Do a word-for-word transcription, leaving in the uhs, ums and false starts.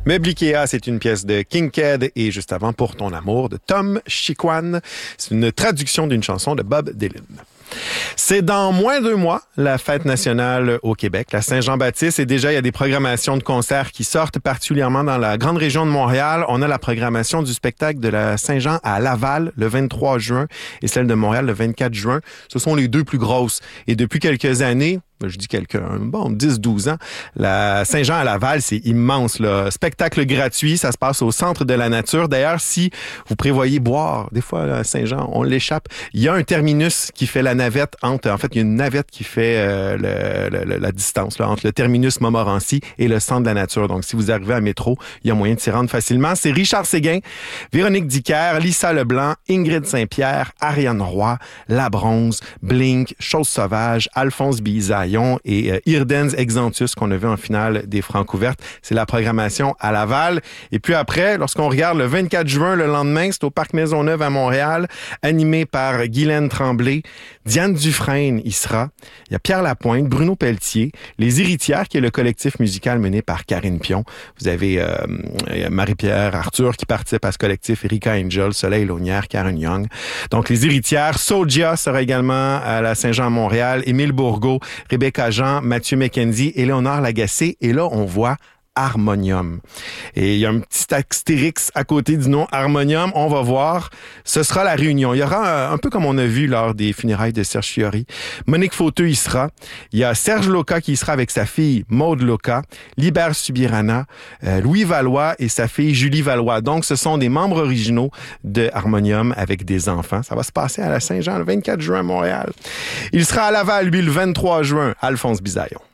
Meuble Ikea, c'est une pièce de Kinked et juste avant Pour ton amour de Tom Chiquan. C'est une traduction d'une chanson de Bob Dylan. C'est dans moins d'un mois, la fête nationale au Québec, la Saint-Jean-Baptiste, et déjà, il y a des programmations de concerts qui sortent, particulièrement dans la grande région de Montréal. On a la programmation du spectacle de la Saint-Jean à Laval le vingt-trois juin et celle de Montréal le vingt-quatre juin. Ce sont les deux plus grosses. Et depuis quelques années, je dis quelques, bon, dix douze ans, la Saint-Jean à Laval, c'est immense, là. Spectacle gratuit, ça se passe au Centre de la Nature. D'ailleurs, si vous prévoyez boire, des fois, à Saint-Jean, on l'échappe. Il y a un terminus qui fait la navette entre, en fait, il y a une navette qui fait euh, le, le, la distance là, entre le terminus Montmorency et le Centre de la Nature. Donc, si vous arrivez à métro, il y a moyen de s'y rendre facilement. C'est Richard Séguin, Véronique Dicker, Lisa Leblanc, Ingrid Saint-Pierre, Ariane Roy, La Bronze, Blink, Chose Sauvage, Alphonse Bizaille et euh, Irdens Exantus qu'on a vu en finale des Francouvertes. C'est la programmation à Laval. Et puis après, lorsqu'on regarde le vingt-quatre juin, le lendemain, c'est au Parc Maisonneuve à Montréal, animé par Guylaine Tremblay. Diane Dufresne y sera. Il y a Pierre Lapointe, Bruno Pelletier, Les Héritières, qui est le collectif musical mené par Karine Pion. Vous avez euh, Marie-Pierre Arthur qui participe à ce collectif, Erika Angel, Soleil Launière, Karen Young. Donc Les Héritières. Soulja sera également à la Saint-Jean à Montréal. Émile Bourgault, Rebecca Jean, Mathieu McKenzie, Éléonore Lagacé. Et là, on voit Harmonium. Et il y a un petit astérix à côté du nom Harmonium. On va voir. Ce sera la réunion. Il y aura un, un peu comme on a vu lors des funérailles de Serge Fiori. Monique Fauteux y sera. Il y a Serge Loca qui y sera avec sa fille Maude Loca, Libère Subirana, euh, Louis Valois et sa fille Julie Valois. Donc, ce sont des membres originaux de Harmonium avec des enfants. Ça va se passer à la Saint-Jean le vingt-quatre juin à Montréal. Il sera à Laval, lui, le vingt-trois juin, Alphonse Bisaillon.